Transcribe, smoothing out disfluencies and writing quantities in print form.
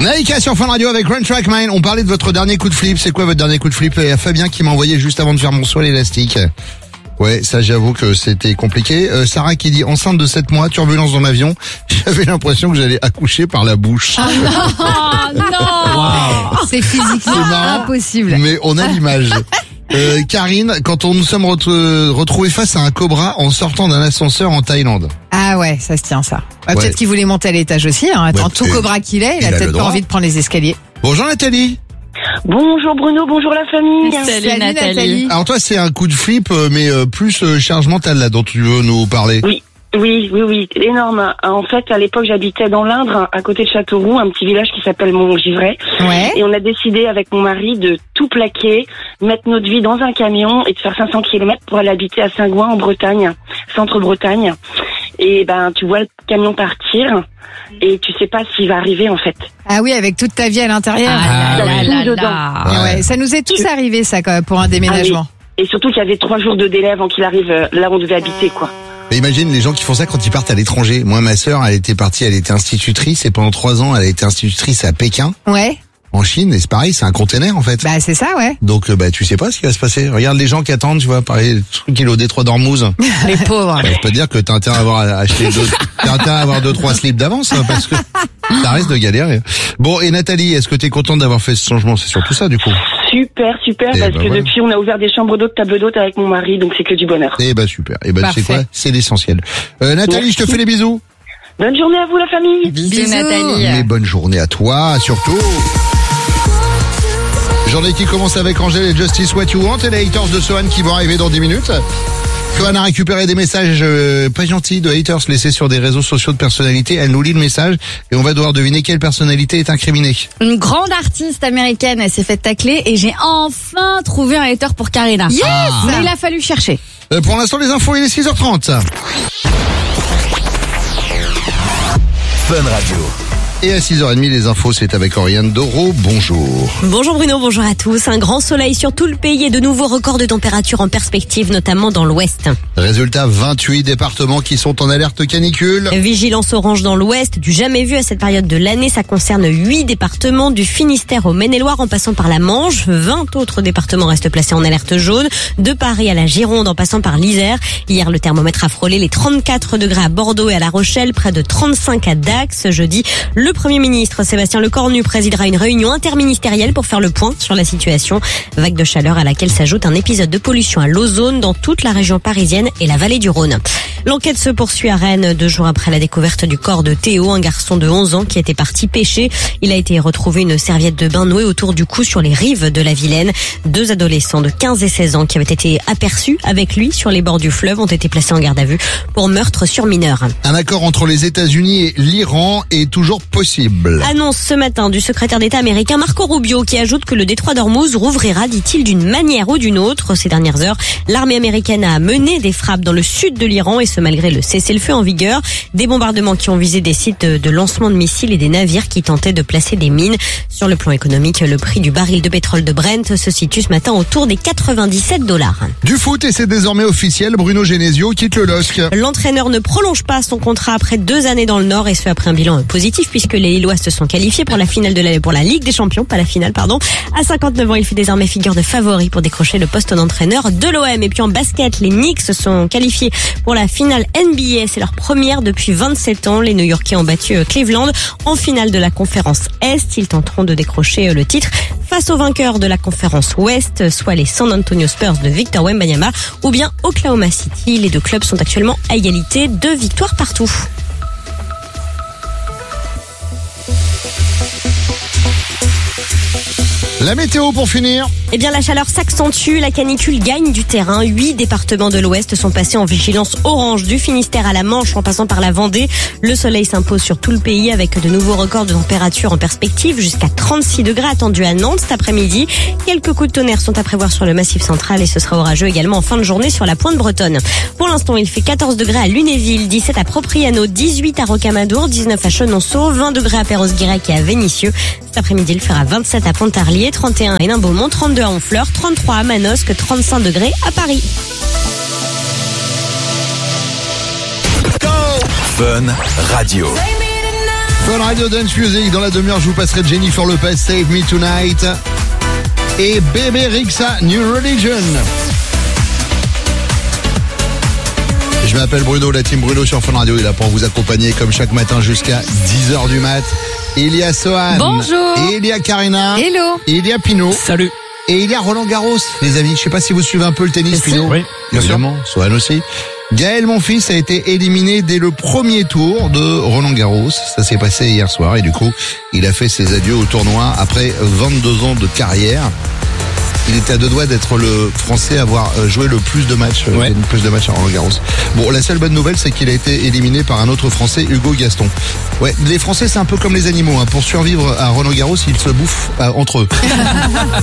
Naïka sur Fun Radio avec Run Track Mine. On parlait de votre dernier coup de flip. C'est quoi votre dernier coup de flip? Il y a Fabien qui m'a envoyé juste avant de faire mon saut à l'élastique. Ouais, ça j'avoue que c'était compliqué. Sarah qui dit enceinte de 7 mois, turbulence dans l'avion. J'avais l'impression que j'allais accoucher par la bouche. Non. Wow. C'est physiquement impossible. Mais on a l'image. Karine, quand on nous sommes retrouvés face à un cobra en sortant d'un ascenseur en Thaïlande. Ah ouais, ça se tient ça. Bah, Ouais. Peut-être qu'il voulait monter à l'étage aussi. Hein. Attends, Ouais, tout cobra qu'il est, il a le peut-être pas droit. envie de prendre les escaliers. Bonjour Nathalie. Bonjour Bruno, bonjour la famille. Salut Nathalie. Alors toi c'est un coup de flip mais plus charge mentale là dont tu veux nous parler. Oui, énorme. En fait, à l'époque, j'habitais dans l'Indre, à côté de Châteauroux, un petit village qui s'appelle Montgivray. Ouais. Et on a décidé avec mon mari de tout plaquer, mettre notre vie dans un camion et de faire 500 km pour aller habiter à Saint-Gouin en Bretagne, centre-Bretagne. Et ben, tu vois le camion partir et tu sais pas s'il va arriver en fait. Ah oui, avec toute ta vie à l'intérieur. Ah T'as oui. tout dedans. Ah ouais, ça nous est tous arrivé ça quand même pour un déménagement. Et surtout qu'il y avait 3 jours de délai avant qu'il arrive là où on devait habiter, quoi. Mais imagine les gens qui font ça quand ils partent à l'étranger. Moi ma sœur elle était partie, elle était institutrice et pendant 3 ans elle a été institutrice à Pékin, Ouais. en Chine, et c'est pareil, c'est un container en fait. Bah c'est ça, ouais. Donc tu sais pas ce qui va se passer. Regarde les gens qui attendent, tu vois, pareil, le truc il est au détroit d'Ormuz. Les pauvres. Je peux te dire que t'as intérêt à avoir 2-3 slips d'avance hein, parce que ça risque de galérer. Bon, et Nathalie, est-ce que t'es contente d'avoir fait ce changement? C'est surtout ça du coup. Super, Eh parce ben que voilà. depuis on a ouvert des chambres d'hôtes, tables d'hôtes avec mon mari, donc c'est que du bonheur. Eh ben super. Eh ben tu sais Parfait. quoi? C'est l'essentiel. Nathalie, je te fais les bisous. Bonne journée à vous la famille. Bisous. Nathalie. Mais bonne journée à toi, surtout. Journée qui commence avec Angèle et Justice What You Want et les haters de Sohan qui vont arriver dans 10 minutes. Sohan a récupéré des messages pas gentils de haters laissés sur des réseaux sociaux de personnalités. Elle nous lit le message et on va devoir deviner quelle personnalité est incriminée. Une grande artiste américaine, elle s'est fait tacler et j'ai enfin trouvé un hater pour Karina. Yes. Mais il a fallu chercher. Pour l'instant, les infos, il est 6h30. Fun Radio. Et à 6h30, les infos, c'est avec Oriane Doro. Bonjour. Bonjour Bruno, bonjour à tous. Un grand soleil sur tout le pays et de nouveaux records de température en perspective, notamment dans l'ouest. Résultat, 28 départements qui sont en alerte canicule. Vigilance orange dans l'ouest, du jamais vu à cette période de l'année. Ça concerne 8 départements, du Finistère au Maine-et-Loire en passant par la Manche. 20 autres départements restent placés en alerte jaune. De Paris à la Gironde en passant par l'Isère. Hier, le thermomètre a frôlé les 34 degrés à Bordeaux et à La Rochelle, près de 35 à Dax. Jeudi, le Premier ministre Sébastien Lecornu présidera une réunion interministérielle pour faire le point sur la situation. Vague de chaleur à laquelle s'ajoute un épisode de pollution à l'ozone dans toute la région parisienne et la vallée du Rhône. L'enquête se poursuit à Rennes 2 jours après la découverte du corps de Théo, un garçon de 11 ans qui était parti pêcher. Il a été retrouvé une serviette de bain nouée autour du cou sur les rives de la Vilaine. 2 adolescents de 15 et 16 ans qui avaient été aperçus avec lui sur les bords du fleuve ont été placés en garde à vue pour meurtre sur mineur. Un accord entre les États-Unis et l'Iran est toujours possible. Annonce ce matin du secrétaire d'État américain Marco Rubio qui ajoute que le détroit d'Ormuz rouvrira, dit-il, d'une manière ou d'une autre. Ces dernières heures, l'armée américaine a mené des frappes dans le sud de l'Iran et ce malgré le cessez-le-feu en vigueur. Des bombardements qui ont visé des sites de lancement de missiles et des navires qui tentaient de placer des mines. Sur le plan économique, le prix du baril de pétrole de Brent se situe ce matin autour des $97. Du foot et c'est désormais officiel, Bruno Genesio quitte le LOSC. L'entraîneur ne prolonge pas son contrat après 2 années dans le Nord et ce après un bilan positif puisque les Lillois se sont qualifiés pour la finale pour la Ligue des Champions, pas la finale, pardon. À 59 ans, il fait désormais figure de favori pour décrocher le poste d'entraîneur de l'OM. Et puis en basket, les Knicks se sont qualifiés pour la finale NBA. C'est leur première depuis 27 ans. Les New-Yorkais ont battu Cleveland en finale de la conférence Est. Ils tenteront de décrocher le titre face aux vainqueurs de la conférence Ouest, soit les San Antonio Spurs de Victor Wembanyama ou bien Oklahoma City. Les 2 clubs sont actuellement à égalité, 2 victoires partout. La météo pour finir. Eh bien, la chaleur s'accentue, la canicule gagne du terrain. 8 départements de l'Ouest sont passés en vigilance orange, du Finistère à la Manche en passant par la Vendée. Le soleil s'impose sur tout le pays avec de nouveaux records de température en perspective, jusqu'à 36 degrés attendus à Nantes cet après-midi. Quelques coups de tonnerre sont à prévoir sur le massif central et ce sera orageux également en fin de journée sur la pointe bretonne. Pour l'instant, il fait 14 degrés à Lunéville, 17 à Propriano, 18 à Rocamadour, 19 à Chenonceau, 20 degrés à Perros-Guirec et à Vénissieux. Cet après-midi, il fera 27 à Pontarlier, 31 à Hénin-Beaumont, 32 à Honfleur, 33 à Manosque, 35 degrés à Paris. Fun Radio. Fun Radio Dance Music. Dans la demi-heure, je vous passerai Jennifer Lopez, Save Me Tonight. Et Bébé Rexha, New Religion. Je m'appelle Bruno, la team Bruno sur Fun Radio est là pour vous accompagner comme chaque matin jusqu'à 10h du mat. Il y a Sohan. Bonjour. Et il y a Karina. Hello. Et il y a Pinot. Salut. Et il y a Roland Garros, les amis. Je sais pas si vous suivez un peu le tennis, Pinot. Oui, bien sûr. Évidemment, Sohan aussi. Gaël Monfils a été éliminé dès le premier tour de Roland Garros. Ça s'est passé hier soir et du coup, il a fait ses adieux au tournoi après 22 ans de carrière. Il était à deux doigts d'être le Français à avoir joué le plus de matchs, plus de matchs à Roland Garros. Bon, la seule bonne nouvelle, c'est qu'il a été éliminé par un autre Français, Hugo Gaston. Ouais, les Français, c'est un peu comme les animaux. Hein. Pour survivre à Roland Garros, ils se bouffent entre eux.